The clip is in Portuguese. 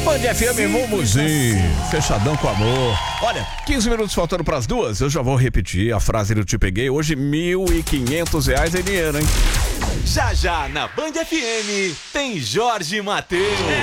Band FM, Mumuzinho, fechadão com amor. Olha, 15 minutos faltando pras 2, eu já vou repetir a frase do Te Peguei. Hoje, R$1.500 é dinheiro, hein? Já já na Band FM tem Jorge Mateus.